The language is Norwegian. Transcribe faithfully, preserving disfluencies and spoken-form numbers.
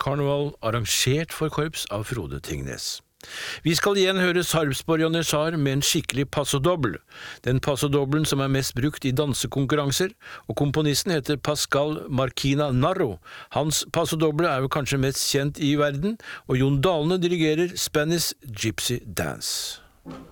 Karneval arrangert for korps av Frode Tingnes. Vi skal igjen høre Sarpsborg og Nesar med en skikkelig passodobbel. Den passodoblen som er mest brukt i dansekonkurranser, og komponisten heter Pascal Marquina Narro. Hans passodoble er jo kanskje mest kjent i verden, og Jon Dalene dirigerer Spanish Gypsy Dance.